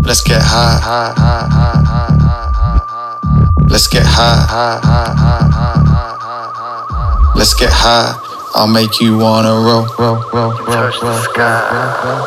Let's get high, high, high, high, high, high, high. Let's get high, high, high, high, high, high. Let's get high. I'll make you wanna roll, roll, roll, roll, roll, roll.